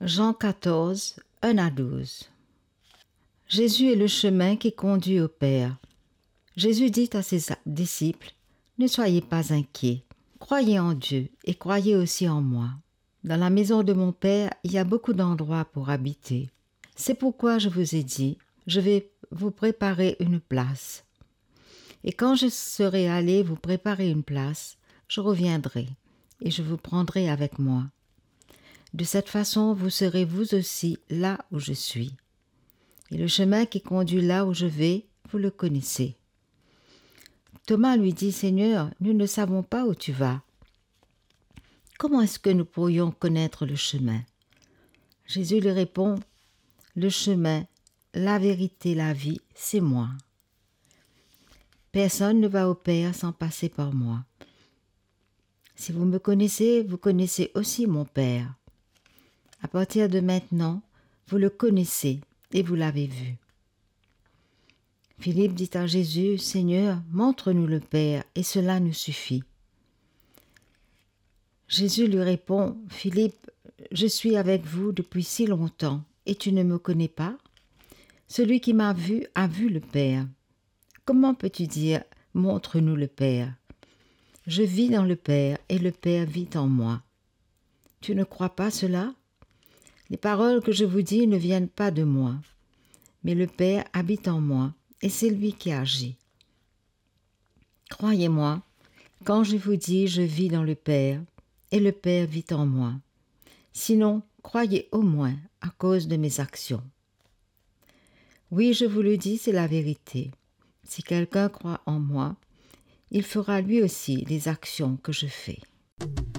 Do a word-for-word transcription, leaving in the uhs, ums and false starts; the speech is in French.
Jean quatorze, un à douze. Jésus est le chemin qui conduit au Père. Jésus dit à ses disciples, « Ne soyez pas inquiets, croyez en Dieu et croyez aussi en moi. Dans la maison de mon Père, il y a beaucoup d'endroits pour habiter. C'est pourquoi je vous ai dit, je vais vous préparer une place. Et quand je serai allé vous préparer une place, je reviendrai et je vous prendrai avec moi. De cette façon, vous serez vous aussi là où je suis. Et le chemin qui conduit là où je vais, vous le connaissez. » Thomas lui dit, « Seigneur, nous ne savons pas où tu vas. Comment est-ce que nous pourrions connaître le chemin ?» Jésus lui répond, « Le chemin, la vérité, la vie, c'est moi. Personne ne va au Père sans passer par moi. Si vous me connaissez, vous connaissez aussi mon Père. À partir de maintenant, vous le connaissez et vous l'avez vu. » Philippe dit à Jésus, « Seigneur, montre-nous le Père, et cela nous suffit. » Jésus lui répond, « Philippe, je suis avec vous depuis si longtemps, et tu ne me connais pas? Celui qui m'a vu a vu le Père. Comment peux-tu dire, montre-nous le Père? Je vis dans le Père, et le Père vit en moi. Tu ne crois pas cela? Les paroles que je vous dis ne viennent pas de moi, mais le Père habite en moi, et c'est lui qui agit. Croyez-moi, quand je vous dis je vis dans le Père, et le Père vit en moi. Sinon, croyez au moins à cause de mes actions. Oui, je vous le dis, c'est la vérité. Si quelqu'un croit en moi, il fera lui aussi les actions que je fais.